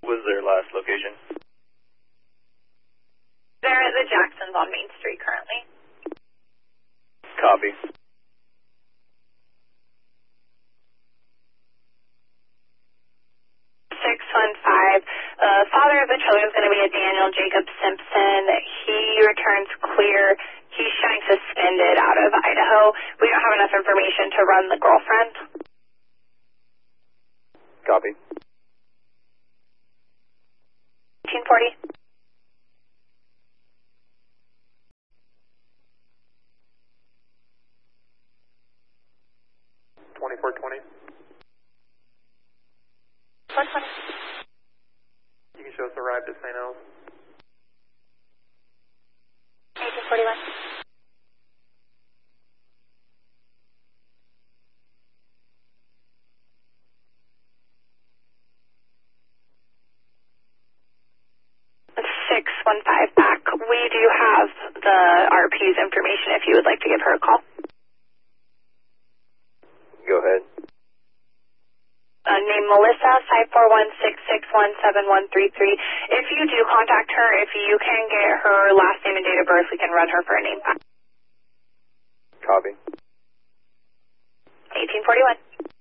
was their last location? They're at the Jacksons on Main Street currently. Copy. 615. The father of the children is going to be a Daniel Jacob Simpson. He returns clear. He's showing suspended out of Idaho. We don't have enough information to run the girlfriend. Copy. 1840. You can show us arrived at St. L's. 1841. Back. We do have the RP's information if you would like to give her a call. Go ahead. Name Melissa, 541-661-7133. If you do contact her, if you can get her last name and date of birth, we can run her for a name back. Copy. 1841.